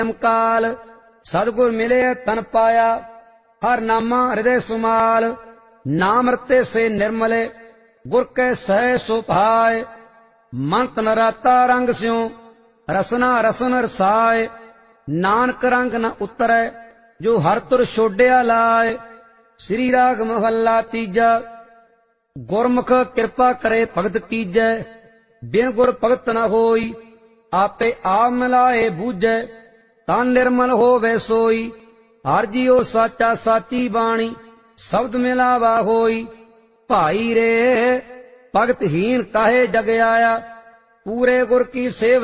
काल सतगुर मिले तन पाया हर नामा हृदय सुमाल नाम रते से निर्मले गुर कै सह सो भाय मंत नराता रंग स्यों रसना रसन रसाय नानक रंग न उतरै जो हर तुर छोड़िया लाए। श्री राग महला तीजा। गुरमुख कृपा करे भगत कीजै बिन गुर भगत न होई आपे आप मिलाए बूझै तन निर्मल होवे सोई। हर जियो साचा साची बाणी शब्द मिलावा होई। भाई रे भगतहीन काहे जग आया पूरे गुर की सेव